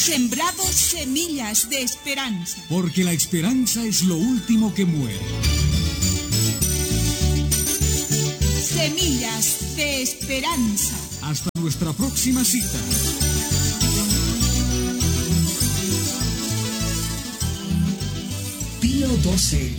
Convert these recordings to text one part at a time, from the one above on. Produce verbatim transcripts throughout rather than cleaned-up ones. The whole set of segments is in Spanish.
Sembramos semillas de esperanza. Porque la esperanza es lo último que muere. Semillas de esperanza. Hasta nuestra próxima cita. Pío doce.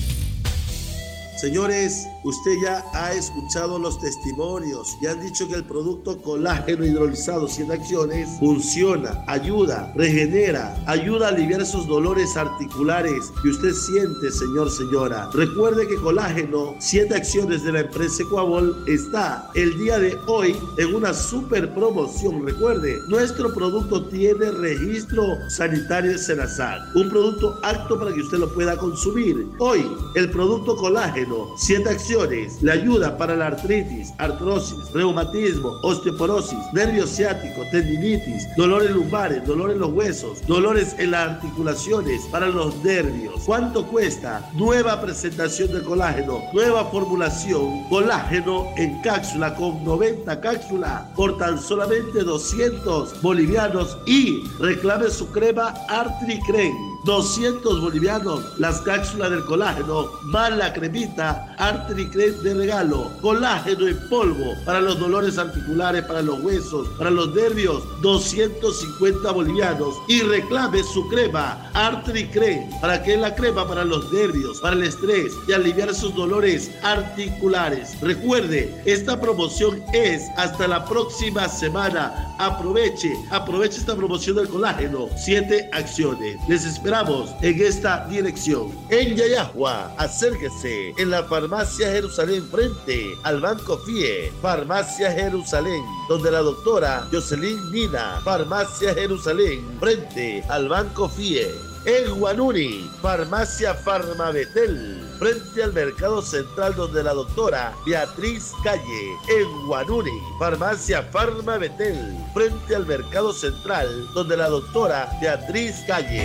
Señores, usted ya ha escuchado los testimonios y han dicho que el producto colágeno hidrolizado siete acciones funciona, ayuda, regenera, ayuda a aliviar esos dolores articulares que usted siente, señor, señora. Recuerde que colágeno siete acciones de la empresa Ecuabol está el día de hoy en una super promoción. Recuerde, nuestro producto tiene registro sanitario en Senasar, un producto apto para que usted lo pueda consumir. Hoy, el producto colágeno siete acciones le ayuda para la artritis, artrosis, reumatismo, osteoporosis, nervio ciático, tendinitis, dolores lumbares, dolores en los huesos, dolores en las articulaciones, para los nervios. ¿Cuánto cuesta? Nueva presentación de colágeno, nueva formulación, colágeno en cápsula con noventa cápsulas por tan solamente doscientos bolivianos y reclame su crema Artricren. doscientos bolivianos las cápsulas del colágeno más la cremita Artricren de regalo. Colágeno en polvo para los dolores articulares, para los huesos, para los nervios, doscientos cincuenta bolivianos y reclame su crema Artricren, para que es la crema para los nervios, para el estrés y aliviar sus dolores articulares. Recuerde, esta promoción es hasta la próxima semana. Aproveche, aproveche esta promoción del colágeno, siete acciones. Les esperamos en esta dirección. En Yayahua, acérquese en la farmacia Jerusalén frente al Banco FIE. Farmacia Jerusalén, donde la doctora Jocelyn Nina. Farmacia Jerusalén frente al Banco FIE. En Guanuni, farmacia Farmabetel, frente al Mercado Central, donde la doctora Beatriz Calle. En Guanuni, farmacia Farmabetel, frente al Mercado Central, donde la doctora Beatriz Calle.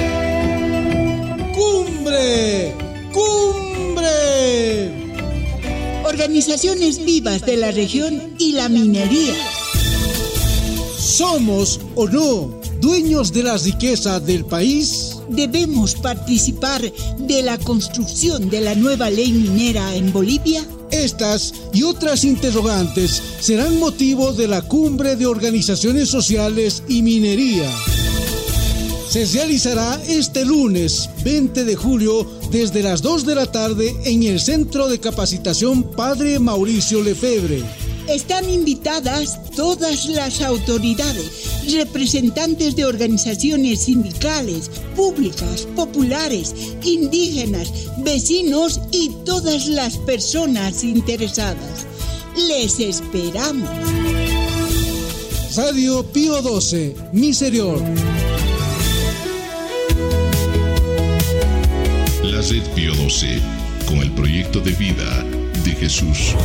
¡Cumbre! ¡Cumbre! Organizaciones vivas de la región y la minería. ¿Somos o no dueños de la riqueza del país? ¿Debemos participar de la construcción de la nueva ley minera en Bolivia? Estas y otras interrogantes serán motivo de la Cumbre de Organizaciones Sociales y Minería. Se realizará este lunes veinte de julio desde las dos de la tarde en el Centro de Capacitación Padre Mauricio Lefebvre. Están invitadas todas las autoridades, representantes de organizaciones sindicales, públicas, populares, indígenas, vecinos y todas las personas interesadas. Les esperamos. Radio Pío doce, Miserior. La Red Pío doce, con el proyecto de vida de Jesús.